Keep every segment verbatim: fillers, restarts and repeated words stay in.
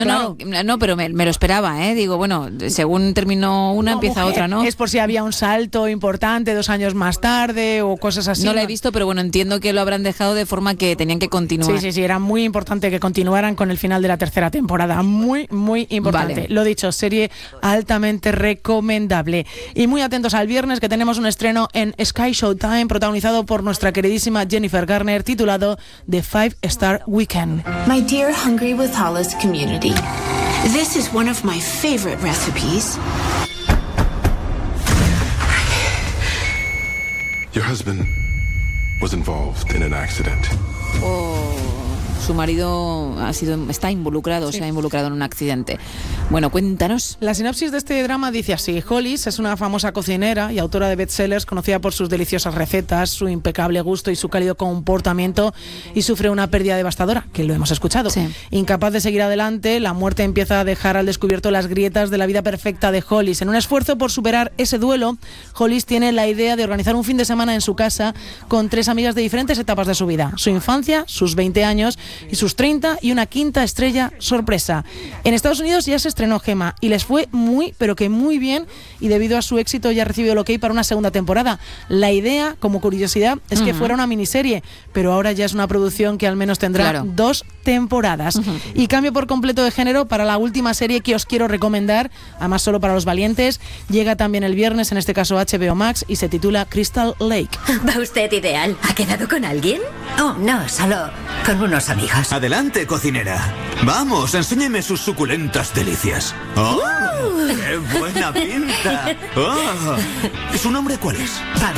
Claro. No, no, pero me, me lo esperaba, ¿eh? Digo, bueno, según terminó una, no, empieza mujer, otra, ¿no? Es por si había un salto importante dos años más tarde o cosas así. No la he visto, pero bueno, entiendo que lo habrán dejado de forma que tenían que continuar. Sí, sí, sí, era muy importante que continuaran con el final de la tercera temporada. Muy, muy importante. Vale. Lo dicho, serie altamente recomendable. Y muy atentos al viernes, que tenemos un estreno en Sky Showtime, protagonizado por nuestra queridísima Jennifer Garner, titulado The Five Star Weekend. My dear Hungry with Hollis community, this is one of my favorite recipes. Your husband was involved in an accident. Oh, su marido ha sido, está involucrado, sí. se ha involucrado en un accidente. Bueno, cuéntanos. La sinopsis de este drama dice así: Hollis es una famosa cocinera y autora de bestsellers conocida por sus deliciosas recetas, su impecable gusto y su cálido comportamiento, y sufre una pérdida devastadora, que lo hemos escuchado. Sí. Incapaz de seguir adelante, la muerte empieza a dejar al descubierto las grietas de la vida perfecta de Hollis. En un esfuerzo por superar ese duelo, Hollis tiene la idea de organizar un fin de semana en su casa con tres amigas de diferentes etapas de su vida: su infancia, sus veinte años y sus treinta, y una quinta estrella sorpresa. En Estados Unidos ya se estrenó, Gema, y les fue muy, pero que muy bien, y debido a su éxito ya ha recibido el ok para una segunda temporada. La idea, como curiosidad, es uh-huh. que fuera una miniserie, pero ahora ya es una producción que al menos tendrá claro. dos temporadas. Uh-huh. Y cambio por completo de género para la última serie que os quiero recomendar, además solo para los valientes. Llega también el viernes, en este caso H B O Max, y se titula Crystal Lake. ¿Va usted ideal? ¿Ha quedado con alguien? Oh, no, solo con unos amigos. Adelante, cocinera. Vamos, enséñeme sus suculentas delicias. ¡Oh! Uh. ¡Qué buena pinta! Oh. ¿Su nombre cuál es? Pam.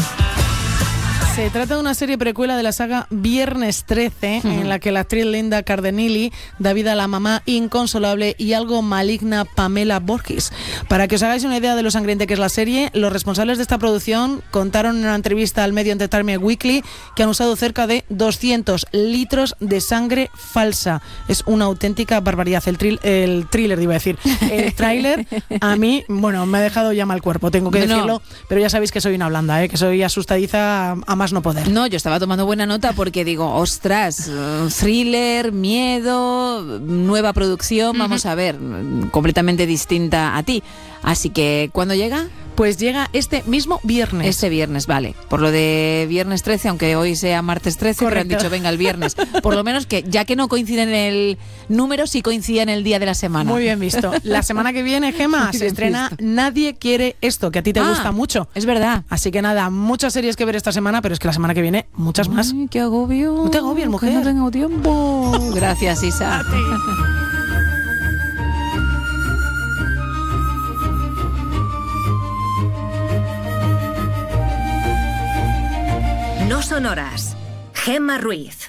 Se trata de una serie precuela de la saga Viernes trece, uh-huh. en la que la actriz Linda Cardellini da vida a la mamá inconsolable y algo maligna Pamela Voorhees. Para que os hagáis una idea de lo sangriente que es la serie, los responsables de esta producción contaron en una entrevista al medio Entertainment Weekly que han usado cerca de doscientos litros de sangre falsa. Es una auténtica barbaridad. El, tri- el thriller, iba a decir, el tráiler, a mí, bueno, me ha dejado ya mal cuerpo, tengo que decirlo, no. pero ya sabéis que soy una blanda, ¿eh? que soy asustadiza a, a más no poder. No, yo estaba tomando buena nota porque digo, ostras, thriller, miedo, nueva producción, uh-huh. vamos a ver, completamente distinta a ti. Así que, ¿cuándo llega? Pues llega este mismo viernes. Este viernes, vale. Por lo de viernes trece, aunque hoy sea martes trece, pero han dicho, venga, el viernes. Por lo menos que, ya que no coincide en el número, sí coincide en el día de la semana. Muy bien visto. La semana que viene, Gema, se estrena visto. Nadie quiere esto, que a ti te ah, gusta mucho. Es verdad. Así que nada, muchas series que ver esta semana, pero es que la semana que viene, muchas Ay, más. ¡Qué agobio! No te agobies, mujer. Que no tengo tiempo. Gracias, Isa. A ti. No son horas. Gemma Ruiz.